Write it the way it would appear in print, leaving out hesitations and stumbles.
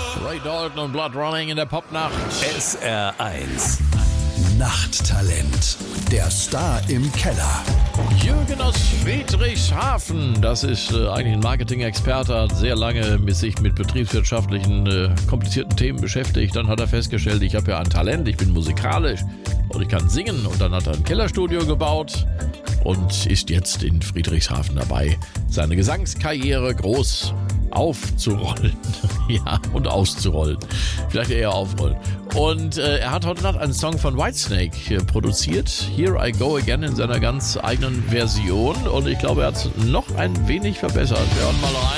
Ray Dalton und Blood Running in der Popnacht. SR1 Nachttalent. Der Star im Keller. Jürgen aus Friedrichshafen, das ist eigentlich ein Marketing-Experte, hat sehr lange sich mit betriebswirtschaftlichen, komplizierten Themen beschäftigt. Dann hat er festgestellt, ich habe ja ein Talent, ich bin musikalisch und ich kann singen. Und dann hat er ein Kellerstudio gebaut und ist jetzt in Friedrichshafen dabei, seine Gesangskarriere groß aufzurollen. Ja, und auszurollen. Vielleicht eher aufrollen. Und er hat heute Nacht einen Song von Whitesnake produziert. Here I Go Again in seiner ganz eigenen Version. Und ich glaube, er hat es noch ein wenig verbessert. Wir hören mal rein.